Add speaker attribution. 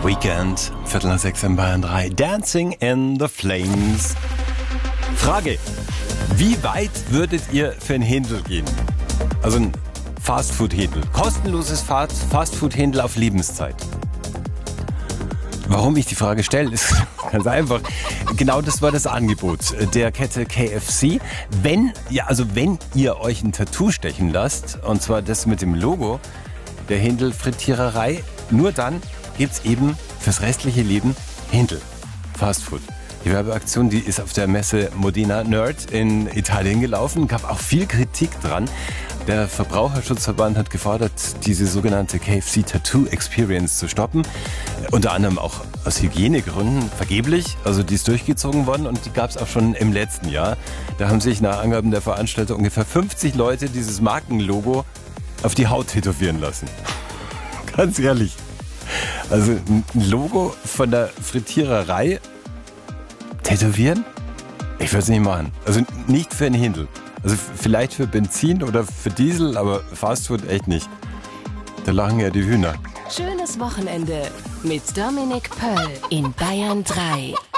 Speaker 1: The Weekend, 5:45 in Bayern 3, Dancing in the Flames. Frage, wie weit würdet ihr für ein Händel gehen? Also ein Fastfood-Händel. Kostenloses Fastfood-Händel auf Lebenszeit. Warum ich die Frage stelle, ist ganz einfach. Genau das war das Angebot der Kette KFC. Wenn ihr euch ein Tattoo stechen lasst, und zwar das mit dem Logo der Händel-Frittiererei, nur dann gibt's eben fürs restliche Leben Händel. Fastfood. Die Werbeaktion, die ist auf der Messe Modena Nerd in Italien gelaufen, gab auch viel Kritik dran. Der Verbraucherschutzverband hat gefordert, diese sogenannte KFC Tattoo Experience zu stoppen. Unter anderem auch aus Hygienegründen, vergeblich. Also die ist durchgezogen worden und die gab es auch schon im letzten Jahr. Da haben sich nach Angaben der Veranstalter ungefähr 50 Leute dieses Markenlogo auf die Haut tätowieren lassen. Ganz ehrlich. Also ein Logo von der Frittiererei tätowieren? Ich würde es nicht machen. Also nicht für ein Händel. Also vielleicht für Benzin oder für Diesel, aber Fastfood echt nicht. Da lachen ja die Hühner.
Speaker 2: Schönes Wochenende mit Dominik Pöll in Bayern 3.